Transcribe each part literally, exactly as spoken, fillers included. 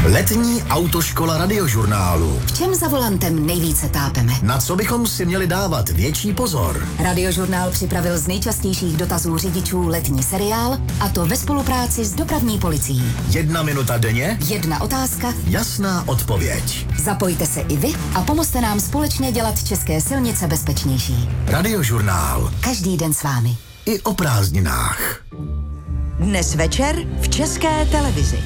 Letní autoškola Radiožurnálu. V čem za volantem nejvíce tápeme? Na co bychom si měli dávat větší pozor? Radiožurnál připravil z nejčastějších dotazů řidičů letní seriál, a to ve spolupráci s dopravní policií. Jedna minuta denně? Jedna otázka? Jasná odpověď. Zapojte se i vy a pomozte nám společně dělat české silnice bezpečnější. Radiožurnál. Každý den s vámi. I o prázdninách. Dnes večer v České televizi.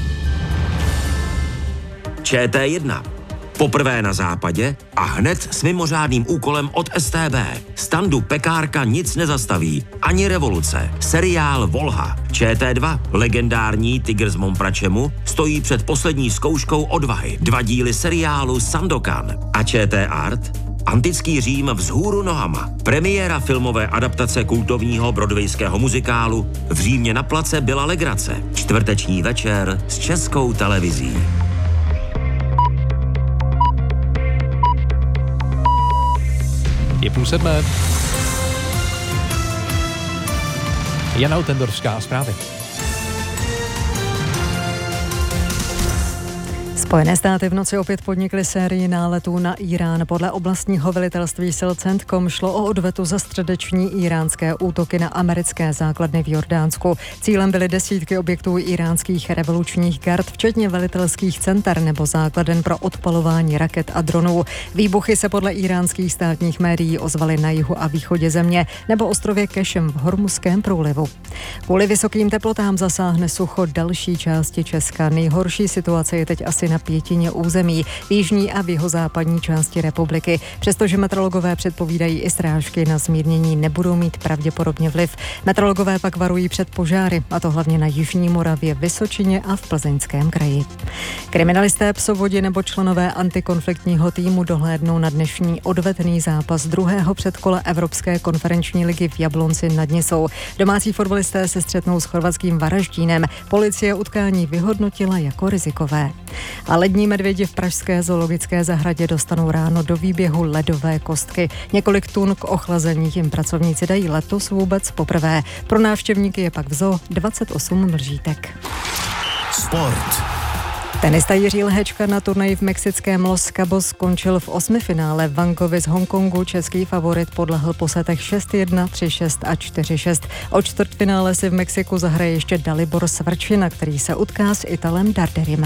Č T jedna. Poprvé na západě a hned s mimořádným úkolem od S T B. Standu Pekárka nic nezastaví, ani revoluce. Seriál Volha. Č T dva, legendární Tygr z Monpračemu, stojí před poslední zkouškou odvahy. Dva díly seriálu Sandokan. A Č T Art? Antický Řím vzhůru nohama. Premiéra filmové adaptace kultovního broadwayského muzikálu V Římě na place byla legrace. Čtvrteční večer s Českou televizí. Je půl sedmé. Jana Utendorská, zprávy. Spojené státy v noci opět podnikly sérii náletů na Irán. Podle oblastního velitelství sil CENTCOM šlo o odvetu za středeční iránské útoky na americké základny v Jordánsku. Cílem byly desítky objektů iránských revolučních gard, včetně velitelských center nebo základen pro odpalování raket a dronů. Výbuchy se podle iránských státních médií ozvaly na jihu a východě země nebo ostrově Kešem v Hormuzském průlivu. Kvůli vysokým teplotám zasáhne sucho další části Česka. Nejhorší situace je teď asi na pětině území v jižní a v jihozápadní části republiky. Přestože meteorologové předpovídají i srážky, na zmírnění nebudou mít pravděpodobně vliv. Meteorologové pak varují před požáry, a to hlavně na jižní Moravě, Vysočině a v Plzeňském kraji. Kriminalisté, psovodi nebo členové antikonfliktního týmu dohlédnou na dnešní odvetný zápas druhého předkola Evropské konferenční ligy v Jablonci nad Nisou. Domácí fotbalisté se střetnou s chorvatským Varaždínem. Policie utkání vyhodnotila jako rizikové. A lední medvědi v pražské zoologické zahradě dostanou ráno do výběhu ledové kostky. Několik tun k ochlazení jim pracovníci dají letos vůbec poprvé. Pro návštěvníky je pak v zoo dvacet osm mlžítek. Sport. Tenista Jiří Lehečka na turnaji v mexickém Los Cabos skončil v osmifinále. Vangovi z Hongkongu český favorit podlehl po setech šest jedna, tři šest a čtyři šest. O čtvrtfinále si v Mexiku zahraje ještě Dalibor Svrčina, který se utká s Italem Darderim.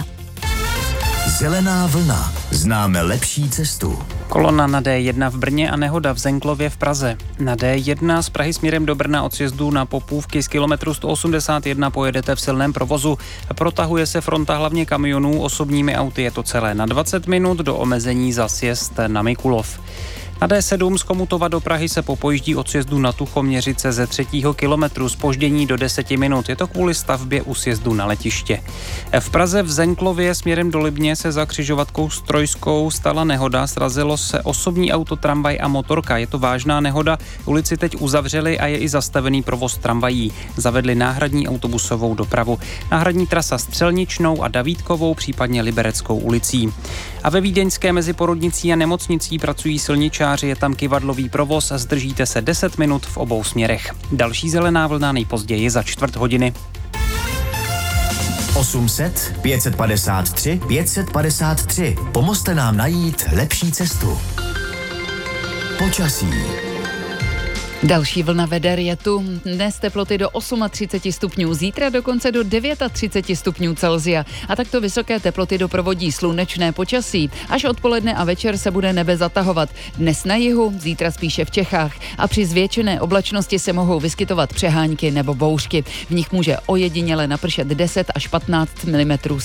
Zelená vlna. Známe lepší cestu. Kolona na D jedna v Brně a nehoda v Zenklově v Praze. Na D jedna z Prahy směrem do Brna od sjezdu na Popůvky z kilometru sto osmdesát jedna pojedete v silném provozu. Protahuje se fronta hlavně kamionů, osobními auty je to celé na dvacet minut do omezení za sjezd na Mikulov. Na D sedm z Chomutova do Prahy se popojíždí od sjezdu na Tuchoměřice ze třetího kilometru, zpoždění do deseti minut. Je to kvůli stavbě u sjezdu na letiště. V Praze v Zenklově směrem do Libně se za křižovatkou s Trojskou stala nehoda, srazilo se osobní auto, tramvaj a motorka. Je to vážná nehoda, ulici teď uzavřeli a je i zastavený provoz tramvají. Zavedli náhradní autobusovou dopravu. Náhradní trasa Střelničnou a Davítkovou, případně Libereckou ulicí. A ve vídeňské mezi porodnicí a nemocnicí pracují silničáři, je tam kyvadlový provoz a zdržíte se deset minut v obou směrech. Další zelená vlna nejpozději za čtvrt hodiny. osm set, pět set padesát tři, pět set padesát tři. Pomozte nám najít lepší cestu. Počasí. Další vlna veder je tu. Dnes teploty do třicet osm stupňů, zítra dokonce do třicet devět stupňů Celsia. A takto vysoké teploty doprovodí slunečné počasí. Až odpoledne a večer se bude nebe zatahovat. Dnes na jihu, zítra spíše v Čechách. A při zvětšené oblačnosti se mohou vyskytovat přehánky nebo bouřky. V nich může ojediněle napršet deset až patnáct milimetrů